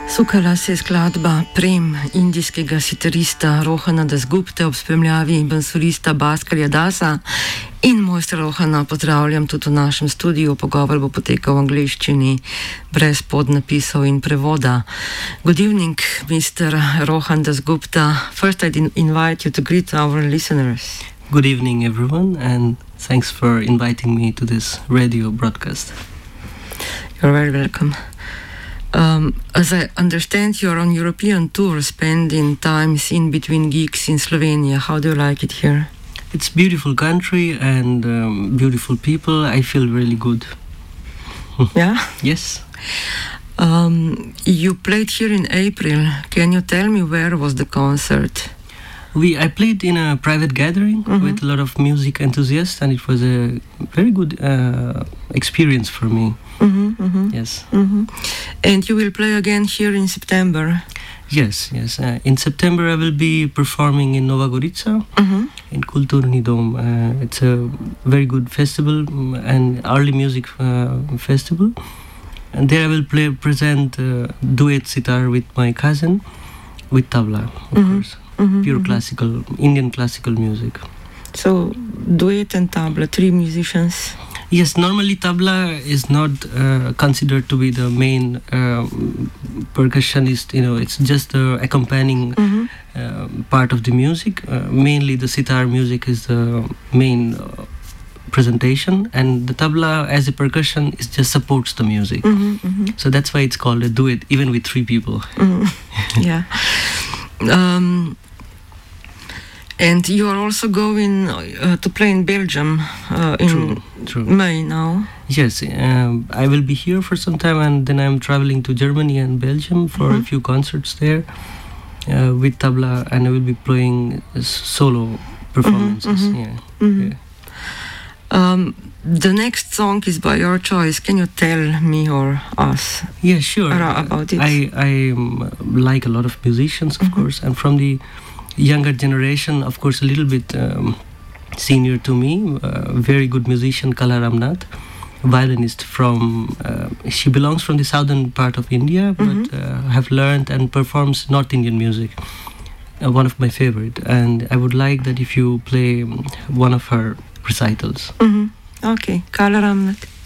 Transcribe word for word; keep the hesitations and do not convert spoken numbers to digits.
Sukala se je skladba Prem indijskega sitarista Rohana Dasgupte ob spremljavi bansolista Bhaskarja Dasa in mojstra Rohana pozdravljam tudi v našem studiu. Pogovor bo potekal v angleščini brez podnapisov in prevoda. Good evening, mister Rohan Dasgupta. First I'd invite you to greet our listeners. Good evening, everyone, and thanks for inviting me to this radio broadcast. You're very welcome. Um, as I understand, you're on European tour, spending times in between gigs in Slovenia. How do you like it here? It's a beautiful country and um, beautiful people. I feel really good. Yeah? Yes. Um, you played here in April. Can you tell me where was the concert? We I played in a private gathering Mm-hmm. with a lot of music enthusiasts, and it was a very good uh, experience for me. Mm-hmm, mm-hmm, Yes. mm-hmm. And you will play again here in September? Yes, yes. Uh, in September I will be performing in Nova Gorica, Mm-hmm. in Kulturni dom. Uh, it's a very good festival mm, and early music uh, festival. And there I will play present uh, duet sitar with my cousin, with tabla, of Mhm. course. Mm-hmm, Pure mm-hmm. classical, Indian classical music. So, duet and tabla, three musicians. Yes, normally tabla is not uh, considered to be the main um, percussionist. You know, it's just the accompanying Mm-hmm. uh, part of the music. Uh, mainly the sitar music is the main uh, presentation, and the tabla as a percussion is just supports the music. Mm-hmm, mm-hmm. So that's why it's called a duet, even with three people. Mm, yeah. Um, and you are also going uh, to play in Belgium uh, in True, true. May now. Yes, um, I will be here for some time, and then I'm traveling to Germany and Belgium for Mhm. a few concerts there uh, with tabla, and I will be playing uh, solo performances. mhm. Yeah. Mhm. Yeah. Um, the next song is by your choice. Can you tell me or us Yeah, sure. Ara- about it? I I um, like a lot of musicians, of Mhm. course, and from the younger generation, of course, a little bit um, senior to me, uh, very good musician Kala Ramnath, violinist from. Uh, she belongs from the southern part of India, but Mhm. uh, have learned and performs North Indian music. Uh, one of my favorite, and I would like that if you play um, one of her recitals. Mhm. Okay, Kala Ramnath.